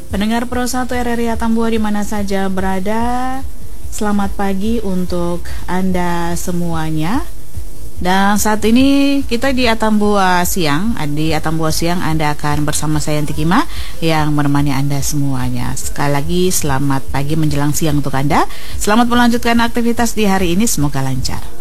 Pendengar Pro 1 RRI Atambua di mana saja berada, selamat pagi untuk Anda semuanya. Dan saat ini kita di Atambua Siang. Di Atambua Siang Anda akan bersama saya Yanti Kima yang menemani Anda semuanya. Sekali lagi selamat pagi menjelang siang untuk Anda. Selamat melanjutkan aktivitas di hari ini, semoga lancar.